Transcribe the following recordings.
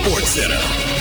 SportsCenter.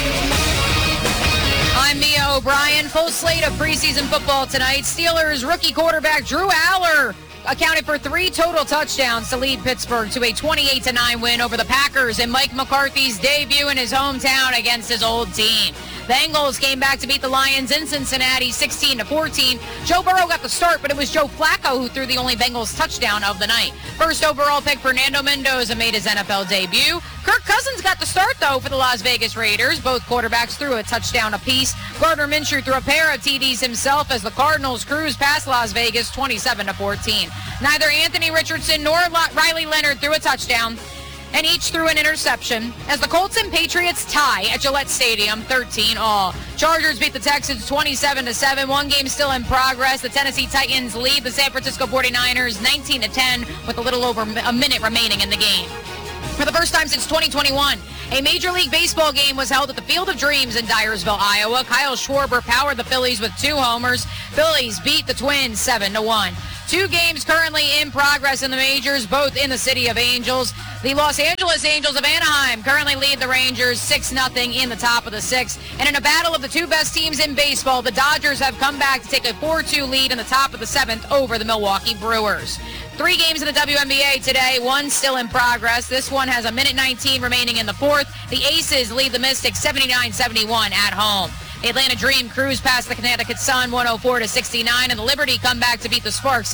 I'm Mia O'Brien. Full slate of preseason football tonight. Steelers rookie quarterback Drew Aller accounted for 3 total touchdowns to lead Pittsburgh to a 28-9 win over the Packers in Mike McCarthy's debut in his hometown against his old team. Bengals came back to beat the Lions in Cincinnati 16-14. Joe Burrow got the start, but it was Joe Flacco who threw the only Bengals touchdown of the night. First overall pick Fernando Mendoza made his NFL debut. Kirk Cousins got the start, though, for the Las Vegas Raiders. Both quarterbacks threw a touchdown apiece. Gardner Minshew threw a pair of TDs himself as the Cardinals cruised past Las Vegas 27-14. Neither Anthony Richardson nor Riley Leonard threw a touchdown, and each threw an interception as the Colts and Patriots tie at Gillette Stadium 13-all. Chargers beat the Texans 27-7. One game still in progress. The Tennessee Titans lead the San Francisco 49ers 19-10 with a little over a minute remaining in the game. For the first time since 2021, a Major League Baseball game was held at the Field of Dreams in Dyersville, Iowa. Kyle Schwarber powered the Phillies with 2 homers. Phillies beat the Twins 7-1. 2 games currently in progress in the majors, both in the City of Angels. The Los Angeles Angels of Anaheim currently lead the Rangers 6-0 in the top of the 6th. And in a battle of the 2 best teams in baseball, the Dodgers have come back to take a 4-2 lead in the top of the 7th over the Milwaukee Brewers. 3 games in the WNBA today, 1 still in progress. This one has a minute 19 remaining in the 4th. The Aces lead the Mystics 79-71 at home. The Atlanta Dream cruise past the Connecticut Sun 104-69, and the Liberty come back to beat the Sparks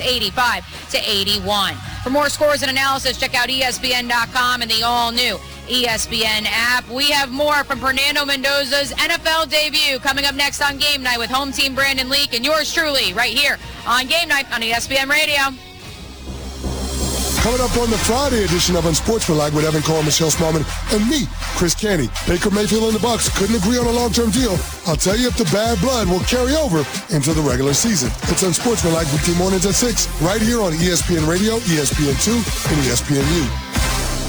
85-81. For more scores and analysis, check out ESPN.com and the all-new ESPN app. We have more from Fernando Mendoza's NFL debut coming up next on Game Night with home team Brandon Leak and yours truly right here on Game Night on ESPN Radio. Coming up on the Friday edition of Unsportsmanlike with Evan Cole, Michelle Smallman, and me, Chris Canty. Baker Mayfield and the Bucs couldn't agree on a long-term deal. I'll tell you if the bad blood will carry over into the regular season. It's Unsportsmanlike weekday mornings at 6, right here on ESPN Radio, ESPN2, and ESPNU.